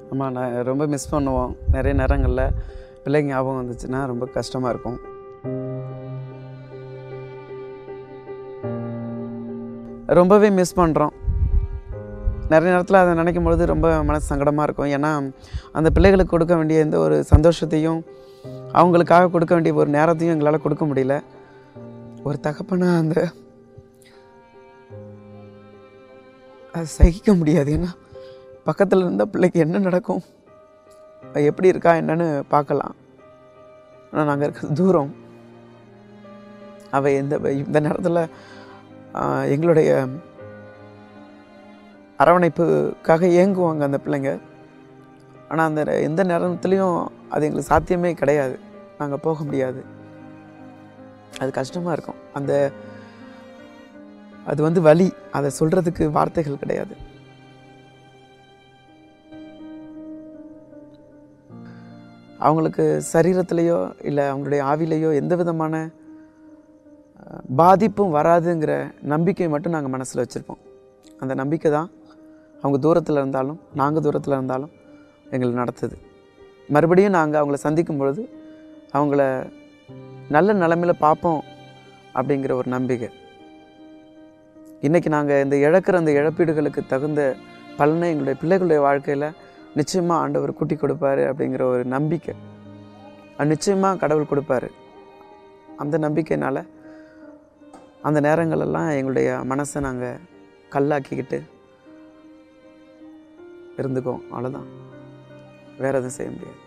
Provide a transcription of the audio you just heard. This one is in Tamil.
ஆமாம், நான் ரொம்ப மிஸ் பண்ணுவோம். நிறைய நேரங்களில் பிள்ளைங்க ஞாபகம் வந்துச்சுன்னா ரொம்ப கஷ்டமாக இருக்கும். ரொம்பவே மிஸ் பண்ணுறோம். நிறைய நேரத்தில் அதை நினைக்கும் பொழுது ரொம்ப மனசு சங்கடமாக இருக்கும். ஏன்னா அந்த பிள்ளைகளுக்கு கொடுக்க வேண்டிய எந்த ஒரு சந்தோஷத்தையும், அவங்களுக்காக கொடுக்க வேண்டிய ஒரு நேரத்தையும் எங்களால் கொடுக்க முடியல. ஒரு தகப்பனா அது சகிக்க முடியாது. ஏன்னா பக்கத்தில் இருந்தால் பிள்ளைக்கு என்ன நடக்கும், எப்படி இருக்கா என்னன்னு பார்க்கலாம். ஆனால் நாங்கள் இருக்கிறது தூரம். அவள் இந்த நேரத்தில் எங்களுடைய அரவணைப்புக்காக ஏங்குவாங்க அந்த பிள்ளைங்க. ஆனால் அந்த எந்த நேரத்துலையும் அது எங்களுக்கு சாத்தியமே கிடையாது. நாங்கள் போக முடியாது. அது கஷ்டமாக இருக்கும். அது வலி. அதை சொல்கிறதுக்கு வார்த்தைகள் கிடையாது. அவங்களுக்கு சரீரத்திலேயோ இல்லை அவங்களுடைய ஆவிலேயோ எந்த விதமான பாதிப்பும் வராதுங்கிற நம்பிக்கையை மட்டும் நாங்கள் மனசில் வச்சுருப்போம். அந்த நம்பிக்கை தான் அவங்க தூரத்தில் இருந்தாலும் நாங்கள் தூரத்தில் இருந்தாலும் எங்களை நடத்துது. மறுபடியும் நாங்கள் அவங்கள சந்திக்கும் பொழுது அவங்கள நல்ல நிலைமையில் பார்ப்போம் அப்படிங்கிற ஒரு நம்பிக்கை. இன்றைக்கி நாங்கள் இந்த அந்த இழப்பீடுகளுக்கு தகுந்த பலனை எங்களுடைய பிள்ளைகளுடைய வாழ்க்கையில் நிச்சயமாக ஆண்டவர் கூட்டி கொடுப்பாரு அப்படிங்கிற ஒரு நம்பிக்கை. நிச்சயமாக கடவுள் கொடுப்பாரு. அந்த நம்பிக்கையினால் அந்த நேரங்களெல்லாம் எங்களுடைய மனசை நாங்கள் கல்லாக்கிக்கிட்டு இருந்துக்குவோம். அவ்வளோதான், வேறு எதுவும் செய்ய முடியாது.